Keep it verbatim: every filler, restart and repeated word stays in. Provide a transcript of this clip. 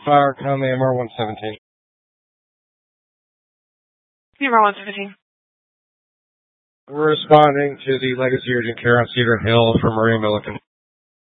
Fire come A M R one seventeen. A M R one seventeen. We're responding to the Legacy Urgent Care on Cedar Hill for Maria Milliken.